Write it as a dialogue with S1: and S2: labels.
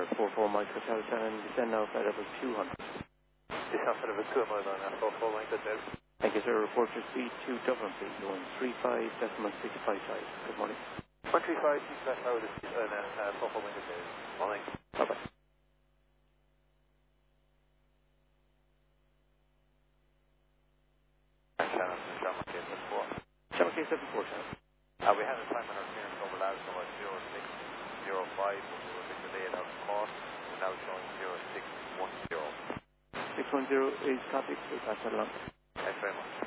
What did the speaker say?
S1: 44 Mike Hotel 7, descend now flight level 200.
S2: Descend flight level 200 on 44 Mike Hotel.
S1: Thank you, sir. Report your speed to Dublin, please. 135.655. Good morning.
S2: 135.655 this is 44 Mike Hotel. Morning.
S1: Bye-bye. Channel K74, channel.
S2: We had a time on our clearance over loud number 0605, but we were a bit delayed out of course. We're now showing 0610.
S1: 610 is copy. We'll pass that along.
S2: Thanks very much.